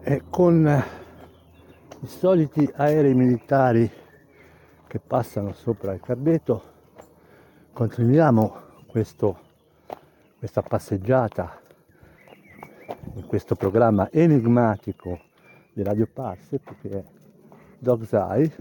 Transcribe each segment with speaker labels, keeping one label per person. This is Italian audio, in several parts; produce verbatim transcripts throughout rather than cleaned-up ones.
Speaker 1: E con i soliti aerei militari che passano sopra il Carbeto continuiamo questo, questa passeggiata in questo programma enigmatico di Radio Parsec che è Dog's Eye,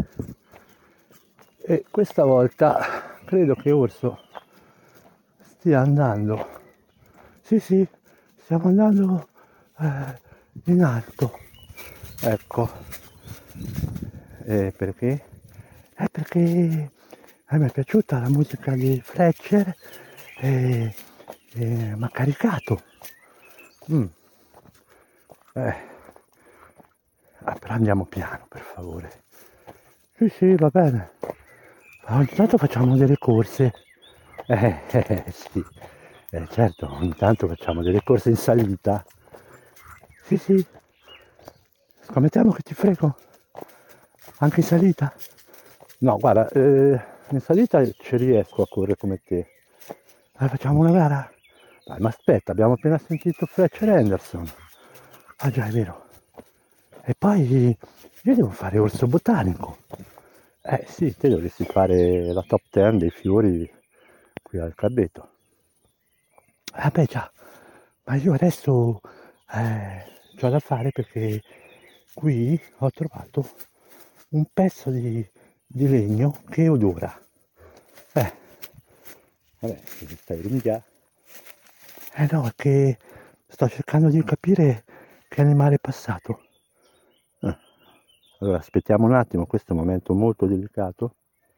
Speaker 1: e questa volta credo che Orso stia andando, sì sì, stiamo andando eh, in alto, ecco. Eh, perché? Eh, perché a me è piaciuta la musica di Fletcher e, e mi ha caricato. Mm. Eh. Ah, però andiamo piano, per favore. Sì, sì, va bene. Ogni tanto facciamo delle corse. Eh, eh, sì. Eh, certo, ogni tanto facciamo delle corse in salita. Sì, sì. Scommettiamo che ti frego. Anche in salita? No, guarda, eh, in salita ci riesco a correre come te. Eh, facciamo una gara? Dai, ma aspetta, abbiamo appena sentito Fletcher Henderson. Ah già, è vero. E poi io devo fare orso botanico. Eh sì, te dovresti fare la top dieci dei fiori qui al Carbeto. Ah beh già, ma io adesso eh, c'ho da fare perché qui ho trovato un pezzo di, di legno che odora. Eh, vabbè, mi stai ringhia. Eh no, è che sto cercando di capire che animale è passato. Eh, Allora aspettiamo un attimo, questo è un momento molto delicato.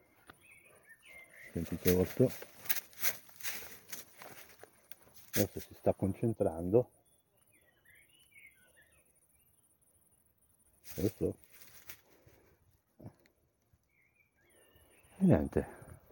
Speaker 1: Sentite Orso. Adesso si sta concentrando. Orso. E niente.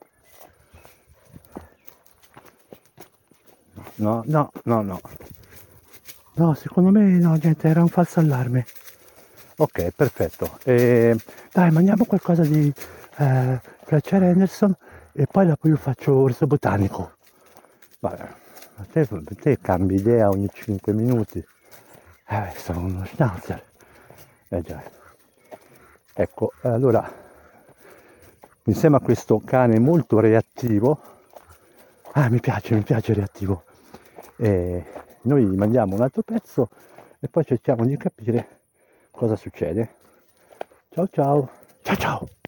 Speaker 1: No, no, no, no. No, secondo me no, niente, era un falso allarme. Ok, perfetto. E, dai, mangiamo qualcosa di eh, Fletcher Henderson e poi dopo io faccio orso botanico. Vabbè, a te, a te cambi idea ogni cinque minuti. Eh, sono uno schnauzer. Eh già. Ecco, allora, insieme a questo cane molto reattivo, ah, mi piace, mi piace reattivo, e noi mandiamo un altro pezzo e poi cerchiamo di capire cosa succede. Ciao ciao, ciao ciao.